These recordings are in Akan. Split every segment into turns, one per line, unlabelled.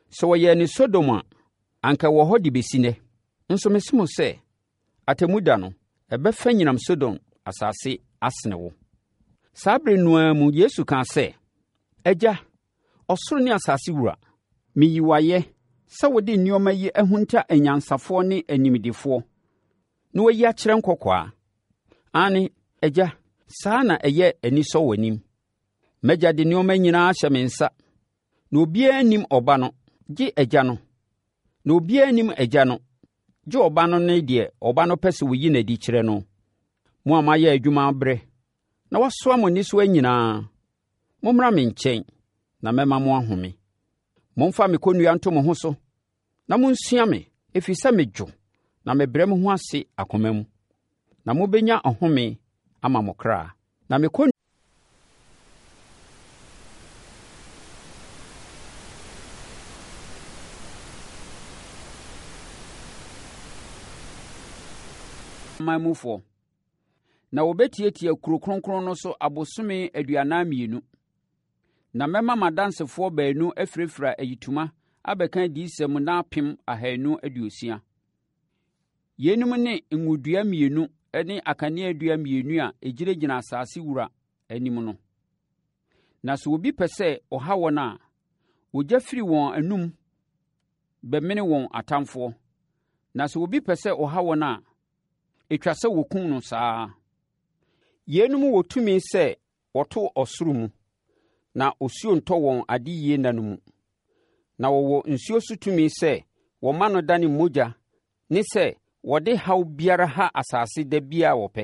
sɛ wɔyɛ ne Sodom a, anka wɔ hɔ de bɛsi nnɛ. Nso mese mo sɛ, atemmuda no, ɛbɛfa nyinam Sodom asase asene wo. Saa bere no ara mu Yesu kaa sɛ, Agya, ɔsoro ne asase wura, meyi wo ayɛ sɛ wode nneɛma yi ahunta anyansafoɔ ne animdefoɔ, na wayi akyerɛ nkɔkwaa. Ane, Agya, saa na ɛyɛ anisɔ w'anim. M'Agya de nneɛma nyinaa ahyɛ me nsa, na obiara nim Ɔba no, gye Agya no. Na obiara nim Agya no, gye Ɔba no ne deɛ Ɔba no pɛ sɛ woyi n'adi kyerɛ no. Mo a mayɛ adwuma abrɛ, na wasoa mo anisoa nyinaa, mommra me nkyɛn, na mɛma mo ahome. Momfa me kɔnnua nto mo ho so, na monsua me, ɛfiri sɛ medwo, na mebrɛ mo ho ase akoma mu. Na mobɛnya ahome ama mo kra. Na me kɔnnua manmufoɔ. Na wɔbɛtiatia kuro kronkron no so abosome 42. Na mɛma madansefoɔ baanu afirafira ayitoma abɛka adiyisɛm na apem 260. Yeinom ne ngudua 2 ne akanea dua 2 a ɛgyinagyina asase wura anim no. Na sɛ obi pɛ sɛ ɔha wɔn a, wɔgya firi wɔn anum bɛmene wɔn atamfoɔ. Na sɛ obi pɛ sɛ ɔha wɔn a, ɛtwa sɛ wɔkum no saa. Yeinom wɔ tumi sɛ wɔto ɔsoro mu, na osuo ntɔ wɔn adeyie nna no mu. Na wɔwɔ nsuo so tumi sɛ wɔma no dane mogya, ne sɛ wɔde haw biara ha asase da biara wɔpɛ.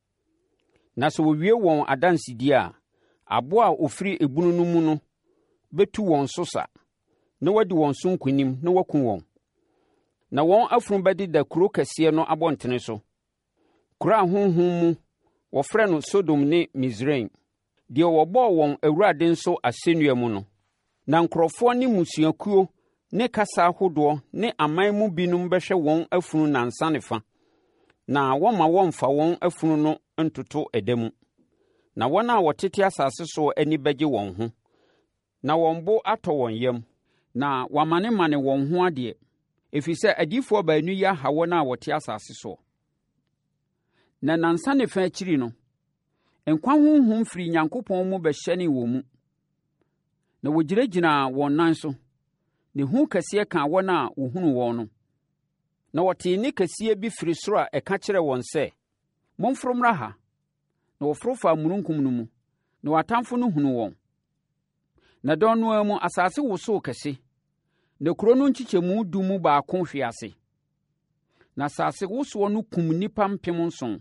Na sɛ wɔwie wɔn adansedie a, aboa a ɔfiri ebunu no mu no bɛtu wɔn so sa, na wadi wɔn so nkonim na wakum wɔn. Na wɔn afunu bɛdeda kuro kɛseɛ no abɔntene so. Kuro a honhom mu wɔfrɛ no Sodom ne Misraim, deɛ wɔbɔɔ wɔn Awurade nso asɛnnua mu no. Na nkurɔfoɔ ne mmusuakuo ne kasa ahodoɔ ne aman mu binom bɛhwɛ wɔn afunu nansa ne fa, na wɔmma wɔmfa wɔn afunu no ntoto ɛda mu. Na wɔn a wɔtete asase so ani bɛgye wɔn ho, na wɔn bo atɔ wɔn yam, na wɔamane wɔn ho adeɛ, ɛfiri sɛ adiyifoɔ baanu yi aha wɔn a wɔte asase so. Na nansa ne fa akyiri no, nkwa honhom firi Nyankopɔn mu bɛhyɛnee wɔn mu. Na wɔgyinagyinaa wɔn nan so, ne hu kɛseɛ kaa wɔn a wɔhunu wɔn no. Na wɔtee nne kɛseɛ bi firi soro a ɛka kyerɛɛ wɔn sɛ, momforo mmra ha. Na wɔforo faa omununkum no mu, na wɔatamfo no hunu wɔn. Na dɔn no ara mu asase wosoo kɛse, na kuro no nkyekyɛmu 10 mu baako hwe ase. Na asase wosoɔ no kum nnipa 7,000.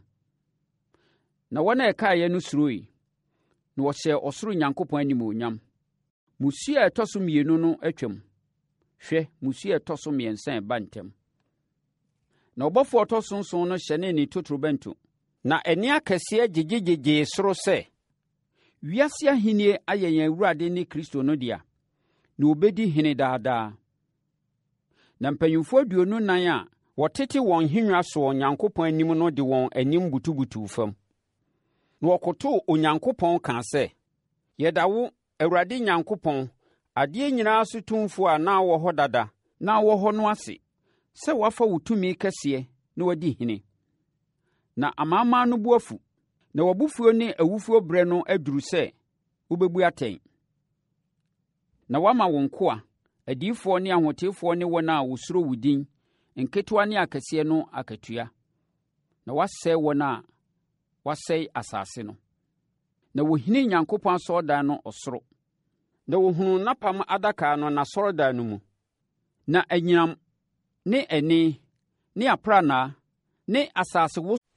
Na wɔn a ɛkaeɛ no suroe, na wɔhyɛɛ ɔsoro Nyankopɔn animuonyam. Musuo a ɛtɔ so 2 no atwam. Hwɛ, musuo a ɛtɔ so 3 ɛba ntɛm. Na ɔbɔfoɔ ɔtɔ so 9 no hyɛnee ne totorobɛnto. Na ɛnne akɛseɛ gyegyegyegyee soro sɛ, wiase ahennie ayɛ yɛn Awurade ne Kristo no dea, na wɔbɛdi hene daadaa. Na mpanyimfoɔ 24 a wɔtete wɔn nhennwa soɔ Onyankopɔn anim no de wɔn anim butubutuu fam. Na wɔkotoo Onyankopɔn kaa sɛ, yɛda wo, Awurade Nyankopɔn, adeɛ nyinaa so tumfoɔ a na wɔ hɔ dada, na wɔ hɔ no ase, sɛ wafa wo tumi kɛseɛ na wadi hene. Na amanaman no bu afu, na w'abufuo ne awufuo berɛ no aduru sɛ wobɛbu atɛn. Na wama wo nkoa, adiyifoɔ ne ahotefoɔ ne wɔn a wosuro wo din, nketewa ne akɛseɛ no akatua. Na wasɛe wɔn a wasɛe asase no. Na wɔhini Nyankopɔn asɔredan no ɔsoro. Na wɔhunu n'apam adaka no n'asɔredan no mu. Na anyinam ne ɛne ne aprannaa ne asase wo